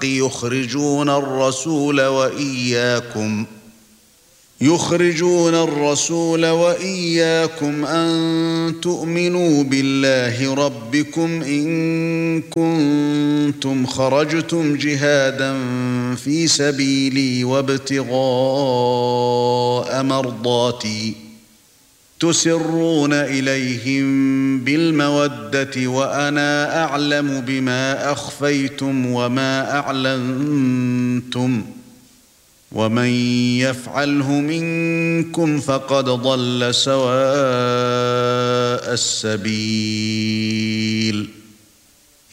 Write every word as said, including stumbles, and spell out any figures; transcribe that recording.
يخرجون الرسول وإياكم يخرجون الرسول وإياكم أن تؤمنوا بالله ربكم إن كنتم خرجتم جهادا في سبيلي وابتغاء مرضاتي تسرون إليهم بالمودة وأنا أعلم بما أخفيتم وما أعلنتم ومن يفعله منكم فقد ضل سواء السبيل